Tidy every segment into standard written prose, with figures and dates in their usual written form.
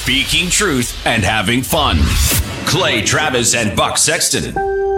speaking truth and having fun. Clay Travis and Buck Sexton.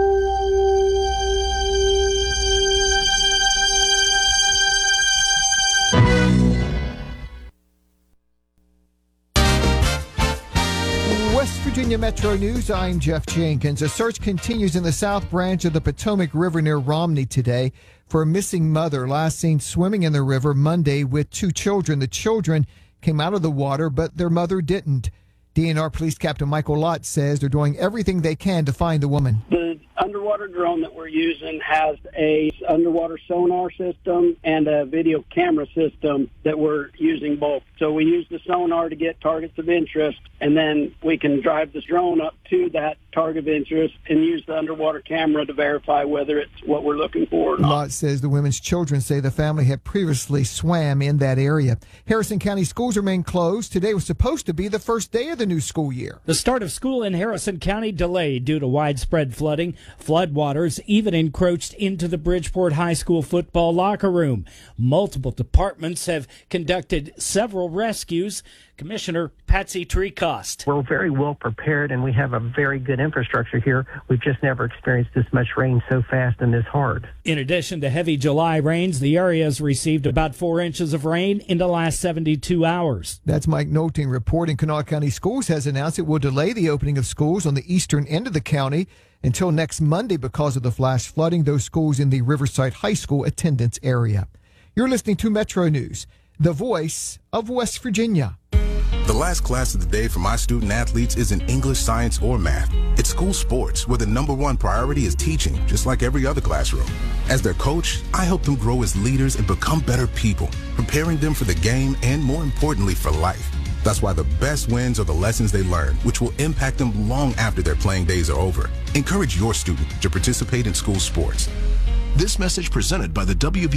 West Virginia Metro News, I'm Jeff Jenkins. A search continues in the South Branch of the Potomac River near Romney today for a missing mother last seen swimming in the river Monday with two children. The children came out of the water, but their mother didn't. DNR Police Captain Michael Lott says they're doing everything they can to find the woman. The underwater drone that we're using has a underwater sonar system and a video camera system that we're using both. So we use the sonar to get targets of interest, and then we can drive the drone up to that target of interest and use the underwater camera to verify whether it's what we're looking for or not. Lott says the women's children say the family had previously swam in that area. Harrison County schools remain closed. Today was supposed to be the first day of the new school year. The start of school in Harrison County delayed due to widespread flooding. Floodwaters even encroached into the Bridgeport High School football locker room. Multiple departments have conducted several rescues. Commissioner Patsy Treecost. We're very well prepared, and we have a very good infrastructure here. We've just never experienced this much rain so fast and this hard. In addition to heavy July rains, the area has received about 4 inches of rain in the last 72 hours. That's Mike Nolting reporting. Kanawha County Schools has announced it will delay the opening of schools on the eastern end of the county until next Monday because of the flash flooding those schools in the Riverside High School attendance area. You're listening to Metro News, the voice of West Virginia. The last class of the day for my student athletes isn't English, science, or math. It's school sports, where the number one priority is teaching, just like every other classroom. As their coach, I help them grow as leaders and become better people, preparing them for the game and, more importantly, for life. That's why the best wins are the lessons they learn, which will impact them long after their playing days are over. Encourage your student to participate in school sports. This message presented by the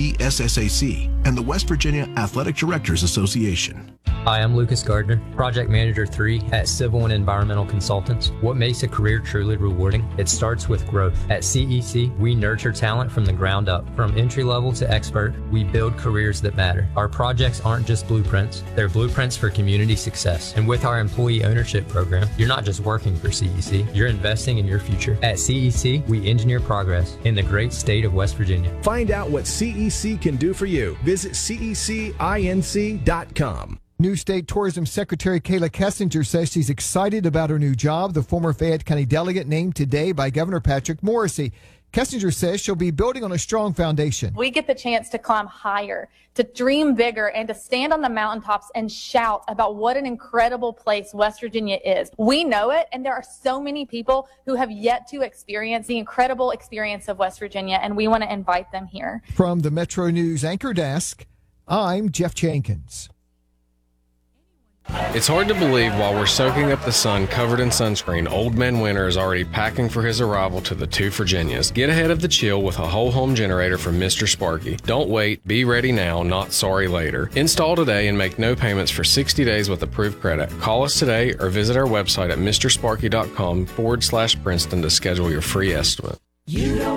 WVSSAC and the West Virginia Athletic Directors Association. Hi, I'm Lucas Gardner, Project Manager 3 at Civil and Environmental Consultants. What makes a career truly rewarding? It starts with growth. At CEC, we nurture talent from the ground up. From entry level to expert, we build careers that matter. Our projects aren't just blueprints, they're blueprints for community success. And with our employee ownership program, you're not just working for CEC, you're investing in your future. At CEC, we engineer progress in the great state of West Virginia. Find out what CEC can do for you. Visit cecinc.com. New State Tourism Secretary Kayla Kessinger says she's excited about her new job. The former Fayette County delegate named today by Governor Patrick Morrisey. Kessinger says she'll be building on a strong foundation. We get the chance to climb higher, to dream bigger, and to stand on the mountaintops and shout about what an incredible place West Virginia is. We know it, and there are so many people who have yet to experience the incredible experience of West Virginia, and we want to invite them here. From the Metro News Anchor Desk, I'm Jeff Jenkins. It's hard to believe while we're soaking up the sun covered in sunscreen, Old Man Winter is already packing for his arrival to the two Virginias. Get ahead of the chill with a whole home generator from Mr. Sparky. Don't wait, be ready now, not sorry later. Install today and make no payments for 60 days with approved credit. Call us today or visit our website at mrsparky.com/Princeton to schedule your free estimate.